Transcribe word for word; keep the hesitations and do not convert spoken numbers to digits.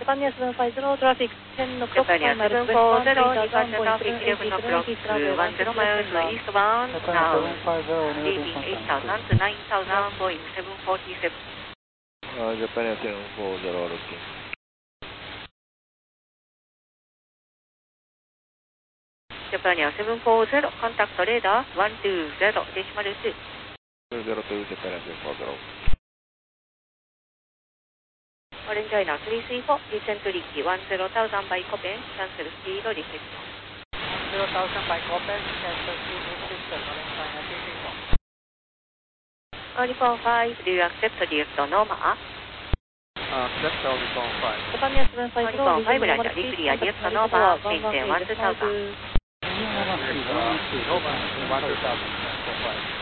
Japan seven five zero traffic ten o'clock Japan miles seven four zero, departure traffic eleven o'clock, one zero miles eastbound, now leaving eight thousand to nine thousand, Boeing seven forty-seven. Uh, Japan seven four zero looking. Japan seven four zero, contact radar one two zero, decimal two. two zero two, Japan seven four zero. Orange China three three four, descent to Ricky one zero thousand by Copen, cancel speed or reception. one zero thousand by Copen, cancel speed reception, Orange China three three four. Oricon five, do you accept direct normal? Accept Oricon five. Japan seven five zero, Oricon five, Roger, clear direct normal, maintain one two thousand. one two thousand, one two thousand.